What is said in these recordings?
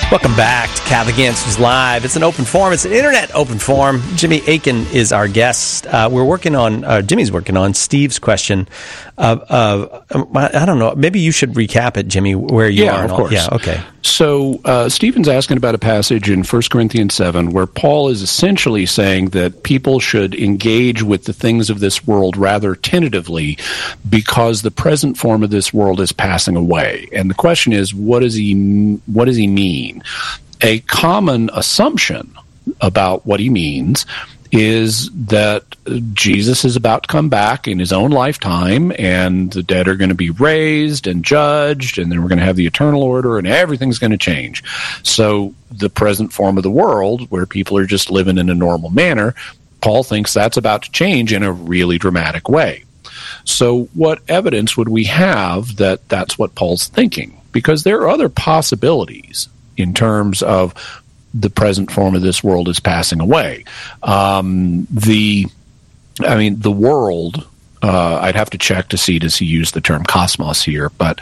Welcome back to Catholic Answers Live. It's an open forum. It's an internet open forum. Jimmy Akin is our guest. Jimmy's working on Steve's question. I don't know. Maybe you should recap it, Jimmy, where you are. Of course. Yeah, okay. So Stephen's asking about a passage in 1 Corinthians 7 where Paul is essentially saying that people should engage with the things of this world rather tentatively because the present form of this world is passing away. And the question is, what does he mean? A common assumption about what he means is that Jesus is about to come back in his own lifetime, and the dead are going to be raised and judged, and then we're going to have the eternal order, and everything's going to change. So the present form of the world, where people are just living in a normal manner, Paul thinks that's about to change in a really dramatic way. So what evidence would we have that that's what Paul's thinking? Because there are other possibilities in terms of the present form of this world is passing away. The world, I'd have to check to see, does he use the term cosmos here, but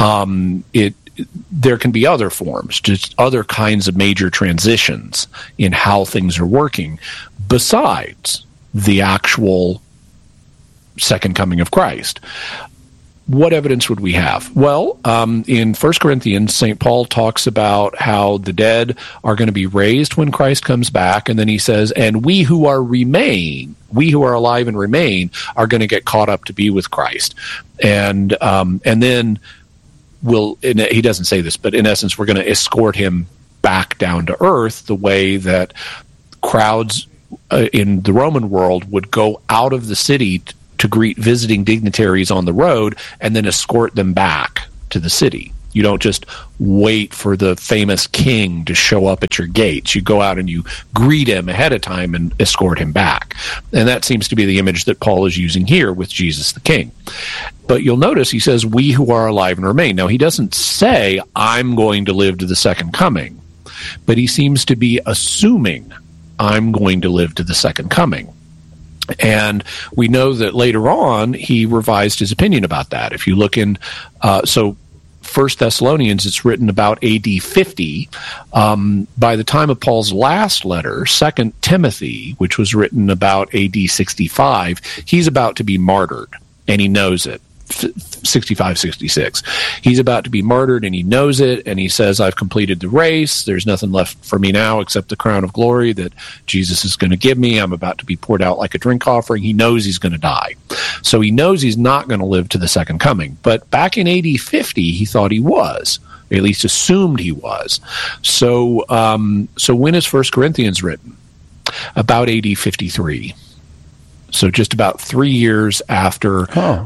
there can be other forms, just other kinds of major transitions in how things are working besides the actual second coming of Christ. What evidence would we have? Well, in 1 Corinthians, St. Paul talks about how the dead are going to be raised when Christ comes back, and then he says, and we who are alive and remain, are going to get caught up to be with Christ. And then he doesn't say this, but in essence, we're going to escort him back down to earth the way that crowds in the Roman world would go out of the city to greet visiting dignitaries on the road and then escort them back to the city. You don't just wait for the famous king to show up at your gates. You go out and you greet him ahead of time and escort him back. And that seems to be the image that Paul is using here with Jesus the King. But you'll notice he says, we who are alive and remain. Now, he doesn't say, I'm going to live to the second coming, but he seems to be assuming I'm going to live to the second coming. And we know that later on, he revised his opinion about that. If you look in, so 1 Thessalonians, it's written about AD 50. By the time of Paul's last letter, 2 Timothy, which was written about AD 65, he's about to be martyred, and he knows it. 65, 66. He's about to be martyred, and he knows it, and he says, I've completed the race. There's nothing left for me now except the crown of glory that Jesus is going to give me. I'm about to be poured out like a drink offering. He knows he's going to die. So he knows he's not going to live to the second coming. But back in AD 50, he thought he was, or at least assumed he was. So when is 1 Corinthians written? About AD 53. So just about 3 years after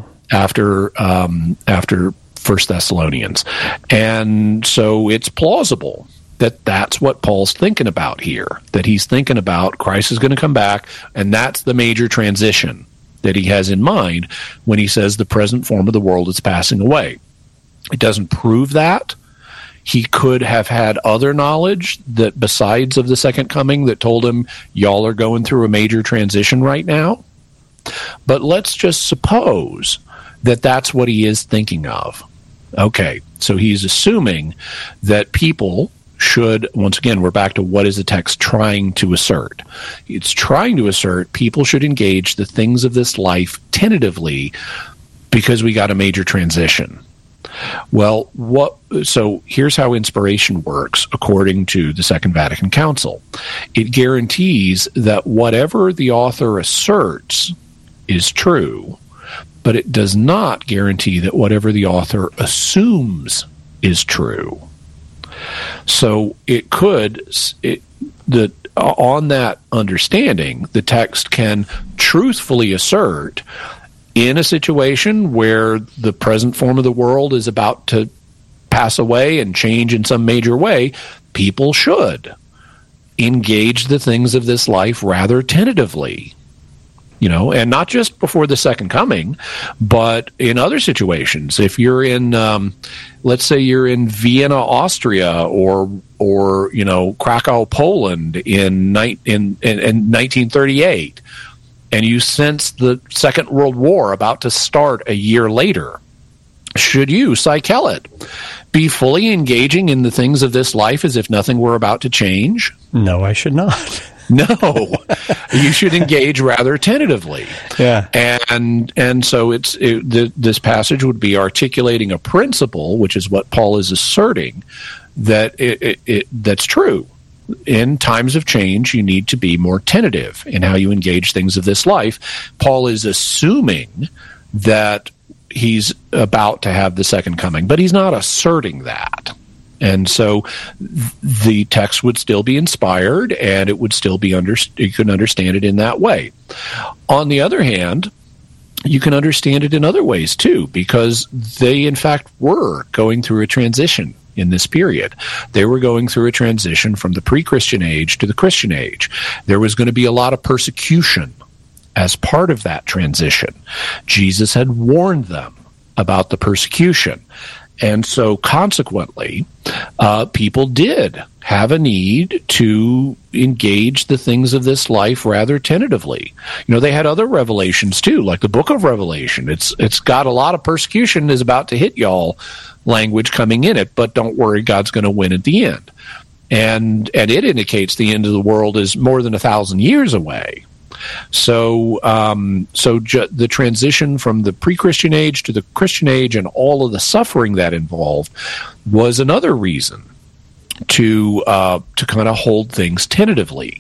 1 Thessalonians. And so it's plausible that that's what Paul's thinking about here, that he's thinking about Christ is going to come back, and that's the major transition that he has in mind when he says the present form of the world is passing away. It doesn't prove that. He could have had other knowledge that besides of the second coming that told him, y'all are going through a major transition right now. But let's just suppose that that's what he is thinking of. Okay, so he's assuming that people should, once again, we're back to what is the text trying to assert. It's trying to assert people should engage the things of this life tentatively because we got a major transition. Well, so here's how inspiration works according to the Second Vatican Council. It guarantees that whatever the author asserts is true, but it does not guarantee that whatever the author assumes is true. So on that understanding, the text can truthfully assert in a situation where the present form of the world is about to pass away and change in some major way, people should engage the things of this life rather tentatively. And not just before the second coming, but in other situations. If you're in, let's say you're in Vienna, Austria, or Krakow, Poland in 1938, and you sense the Second World War about to start a year later, should you, Psychelet, be fully engaging in the things of this life as if nothing were about to change? No, I should not. No, you should engage rather tentatively. Yeah, and so this passage would be articulating a principle, which is what Paul is asserting, that that's true. In times of change, you need to be more tentative in how you engage things of this life. Paul is assuming that he's about to have the second coming, but he's not asserting that. And so the text would still be inspired, and it would still be you can understand it in that way. On the other hand, you can understand it in other ways too, because they in fact were going through a transition in this period. They were going through a transition from the pre-Christian age to the Christian age. There was going to be a lot of persecution as part of that transition. Jesus had warned them about the persecution. And so consequently, people did have a need to engage the things of this life rather tentatively. They had other revelations too, like the book of Revelation. It's got a lot of persecution is about to hit y'all language coming in it, but don't worry, God's going to win at the end. And it indicates the end of the world is more than 1,000 years away. So the transition from the pre-Christian age to the Christian age and all of the suffering that involved was another reason to kind of hold things tentatively.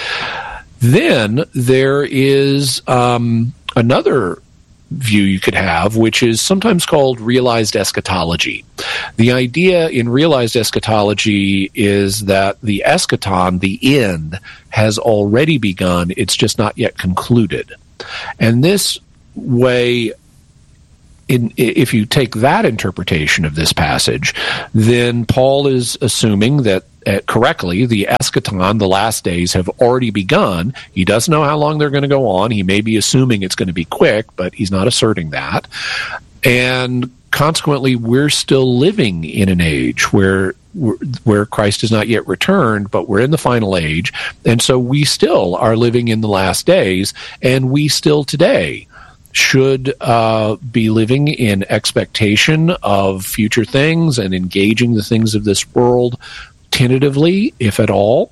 Then there is another view you could have, which is sometimes called realized eschatology. The idea in realized eschatology is that the eschaton, the end, has already begun. It's just not yet concluded. And this way, if you take that interpretation of this passage, then Paul is assuming that correctly, the eschaton, the last days, have already begun. He doesn't know how long they're going to go on. He may be assuming it's going to be quick, but he's not asserting that. And consequently, we're still living in an age where Christ has not yet returned, but we're in the final age. And so we still are living in the last days, and we still today should be living in expectation of future things and engaging the things of this world tentatively, if at all.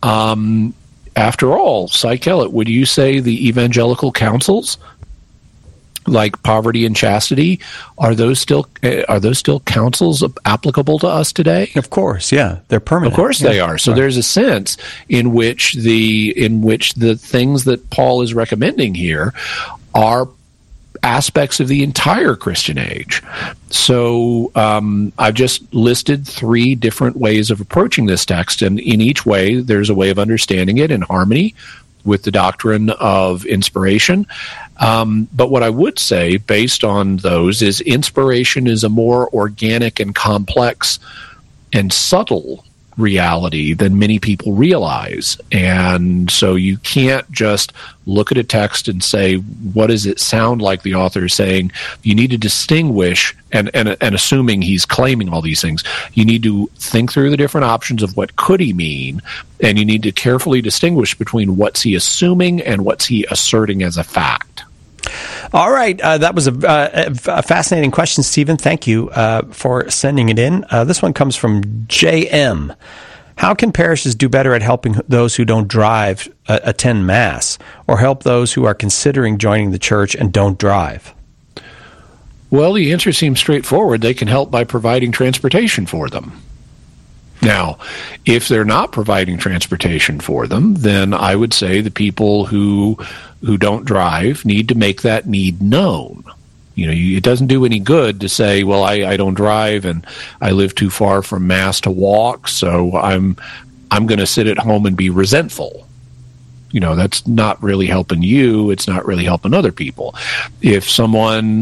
After all, Psychelet, would you say the evangelical counsels, like poverty and chastity, are those still counsels applicable to us today? Of course, yeah, they're permanent. Of course, they are. So there's a sense in which the things that Paul is recommending here are aspects of the entire Christian age. So I've just listed 3 different ways of approaching this text, and in each way there's a way of understanding it in harmony with the doctrine of inspiration. But what I would say, based on those, is inspiration is a more organic and complex and subtle reality than many people realize. And so you can't just look at a text and say, what does it sound like the author is saying? You need to distinguish, and assuming he's claiming all these things, you need to think through the different options of what could he mean, and you need to carefully distinguish between what's he assuming and what's he asserting as a fact. All right. That was a fascinating question, Stephen. Thank you for sending it in. This one comes from JM. How can parishes do better at helping those who don't drive attend Mass, or help those who are considering joining the church and don't drive? Well, the answer seems straightforward. They can help by providing transportation for them. Now, if they're not providing transportation for them, then I would say the people who don't drive need to make that need known. It doesn't do any good to say, well, I don't drive and I live too far from Mass to walk, so I'm going to sit at home and be resentful. That's not really helping you. It's not really helping other people. If someone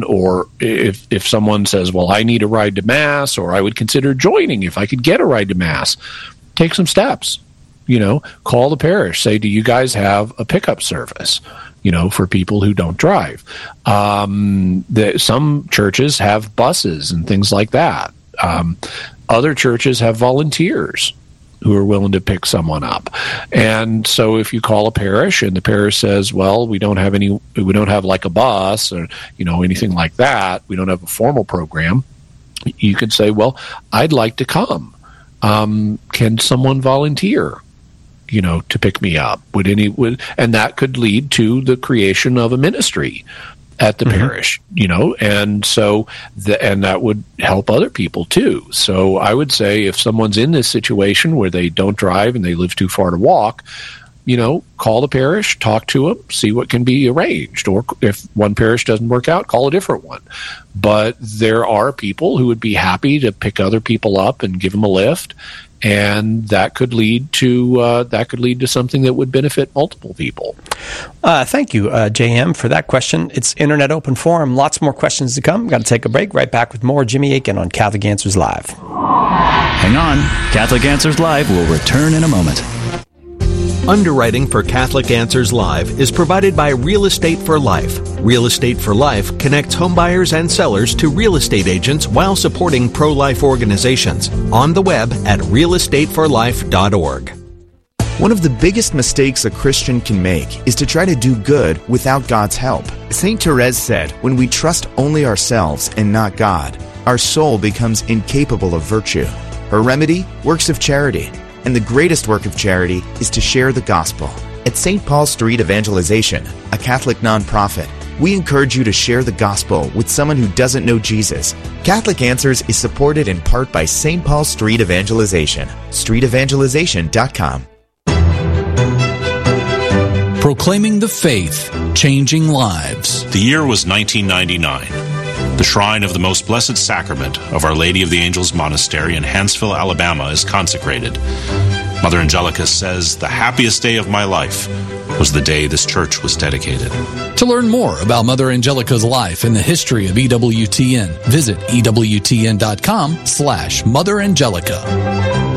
says, well, I need a ride to Mass, or I would consider joining if I could get a ride to Mass, take some steps. Call the parish. Say, do you guys have a pickup service? For people who don't drive. Some churches have buses and things like that. Other churches have volunteers who are willing to pick someone up. And so if you call a parish and the parish says, well, we don't have like a bus or, anything like that, we don't have a formal program, You could say, well, I'd like to come. Can someone volunteer, to pick me up? And that could lead to the creation of a ministry at the parish, and so and that would help other people too. So I would say if someone's in this situation where they don't drive and they live too far to walk, call the parish, talk to them, see what can be arranged. Or if one parish doesn't work out, call a different one. But there are people who would be happy to pick other people up and give them a lift, and that could lead to something that would benefit multiple people. Thank you, JM, for that question. It's Internet Open Forum. Lots more questions to come. Got to take a break. Right back with more Jimmy Akin on Catholic Answers Live. Hang on. Catholic Answers Live will return in a moment. Underwriting for Catholic Answers Live is provided by Real Estate for Life. Real Estate for Life connects homebuyers and sellers to real estate agents while supporting pro-life organizations. On the web at realestateforlife.org. One of the biggest mistakes a Christian can make is to try to do good without God's help. St. Therese said, when we trust only ourselves and not God, our soul becomes incapable of virtue. Her remedy? Works of charity. And the greatest work of charity is to share the gospel. At St. Paul Street Evangelization, a Catholic nonprofit, we encourage you to share the gospel with someone who doesn't know Jesus. Catholic Answers is supported in part by St. Paul Street Evangelization. StreetEvangelization.com. Proclaiming the faith, changing lives. The year was 1999. The shrine of the Most Blessed Sacrament of Our Lady of the Angels Monastery in Hanceville, Alabama is consecrated. Mother Angelica says, the happiest day of my life was the day this church was dedicated. To learn more about Mother Angelica's life and the history of EWTN, visit EWTN.com/Mother Angelica.